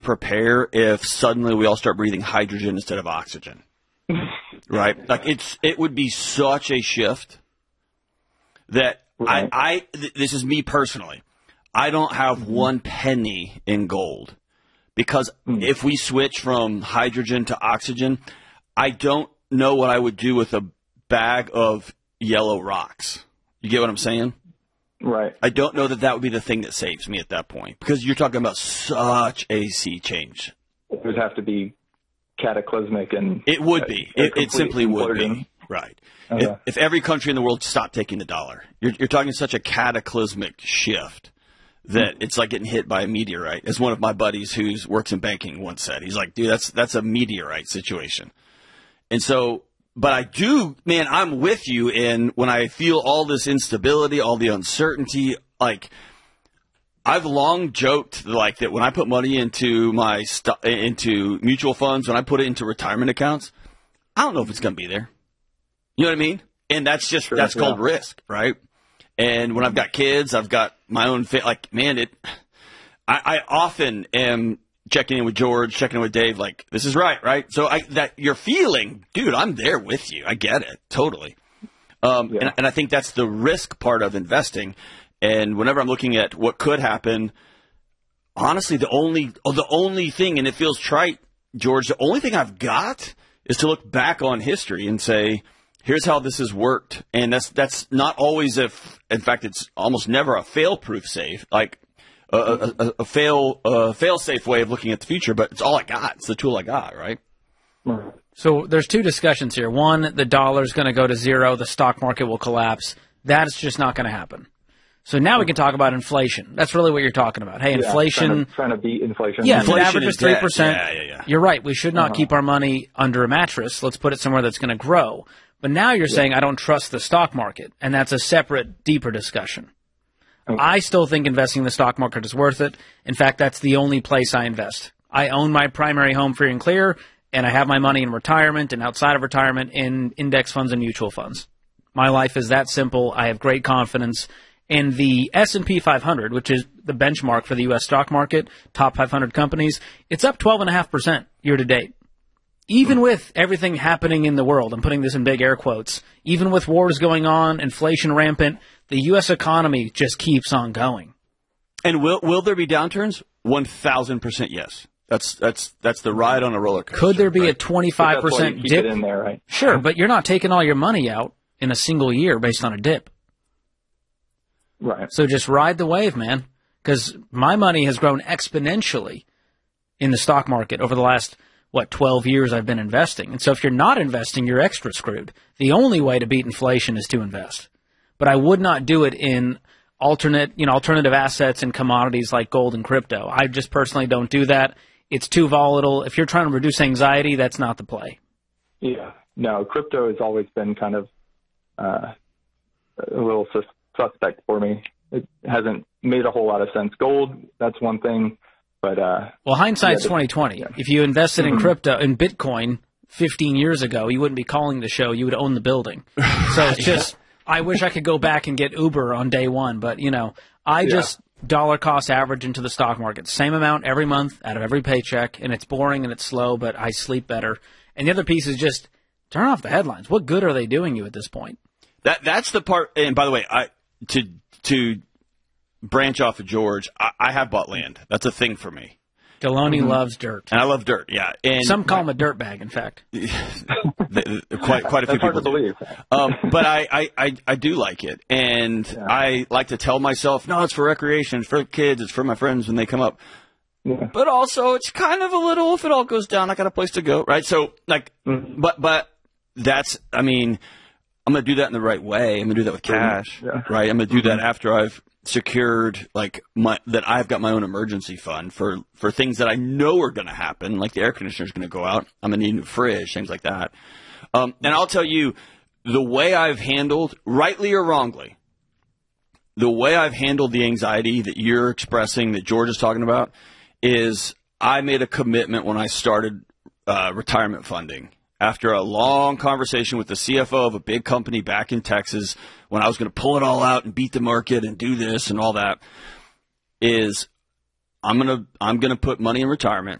prepare if suddenly we all start breathing hydrogen instead of oxygen. Right? Like it would be such a shift that Right. this is me personally. I don't have one penny in gold because if we switch from hydrogen to oxygen, I don't know what I would do with a bag of yellow rocks. You get what I'm saying? Right. I don't know that would be the thing that saves me at that point because you're talking about such a sea change. It would have to be cataclysmic and it would be. It simply would be. implosion. Right. Okay. If every country in the world stopped taking the dollar, you're talking such a cataclysmic shift that it's like getting hit by a meteorite. As one of my buddies who works in banking once said, he's like, dude, that's a meteorite situation. And so, but I do, man, I'm with you in when I feel all this instability, all the uncertainty, like I've long joked like that when I put money into into mutual funds, when I put it into retirement accounts, I don't know if it's going to be there. You know what I mean? And that's just, that's called risk, right? And when I've got kids, I've got my own, like, man, I often am checking in with George, checking in with Dave, like, this is right? So that you're feeling, dude, I'm there with you. I get it. Totally. And I think that's the risk part of investing. And whenever I'm looking at what could happen, honestly, the only thing, and it feels trite, George, the only thing I've got is to look back on history and say, here's how this has worked. And that's not always in fact, it's almost never a fail-proof safe, like a fail-safe way of looking at the future, but it's all I got. It's the tool I got, right? So there's two discussions here. One, the dollar's going to go to zero. The stock market will collapse. That's just not going to happen. So now we can talk about inflation. That's really what you're talking about. Hey, inflation. Trying to beat inflation. Yeah, if the Inflation average is is 3%. Yeah. You're right. We should not keep our money under a mattress. Let's put it somewhere that's going to grow. But now you're saying I don't trust the stock market, and that's a separate, deeper discussion. I still think investing in the stock market is worth it. In fact, that's the only place I invest. I own my primary home free and clear, and I have my money in retirement and outside of retirement in index funds and mutual funds. My life is that simple. I have great confidence. And the S&P 500, which is the benchmark for the U.S. stock market, top 500 companies, it's up 12.5% year to date. Even with everything happening in the world, I'm putting this in big air quotes, even with wars going on, inflation rampant, the U.S. economy just keeps on going. And will there be downturns? 1,000% yes. That's the ride on a roller coaster. Could there be a That's why 25% you keep dip? it in there, right? Sure, but you're not taking all your money out in a single year based on a dip. Right. So just ride the wave, man, because my money has grown exponentially in the stock market over the last, 12 years I've been investing. And so if you're not investing, you're extra screwed. The only way to beat inflation is to invest. But I would not do it in alternative assets and commodities like gold and crypto. I just personally don't do that. It's too volatile. If you're trying to reduce anxiety, that's not the play. Yeah. No, crypto has always been kind of a little suspect for me. It hasn't made a whole lot of sense. Gold, that's one thing, but well, hindsight's 2020. Yeah. If you invested in crypto in Bitcoin 15 years ago, you wouldn't be calling the show. You would own the building. So it's just, I wish I could go back and get Uber on day one, but I just dollar cost average into the stock market, same amount every month out of every paycheck, and it's boring and it's slow, but I sleep better. And the other piece is just turn off the headlines. What good are they doing you at this point? That's the part. And by the way, to branch off of George, I have bought land. That's a thing for me. Deloney loves dirt. And I love dirt, yeah. And some call him a dirtbag, in fact. quite a few that's hard people to believe. but I do like it. And I like to tell myself, no, it's for recreation, it's for the kids, it's for my friends when they come up. Yeah. But also, it's kind of a little, if it all goes down, I got a place to go, right? So, but that's, I'm going to do that in the right way. I'm going to do that with cash, right? I'm going to do that after I've secured, that I've got my own emergency fund for things that I know are going to happen, like the air conditioner is going to go out. I'm going to need a new fridge, things like that. And I'll tell you, the way I've handled, rightly or wrongly, the way I've handled the anxiety that you're expressing, that George is talking about, is I made a commitment when I started retirement funding. After a long conversation with the CFO of a big company back in Texas, when I was going to pull it all out and beat the market and do this and all that, is I'm gonna put money in retirement.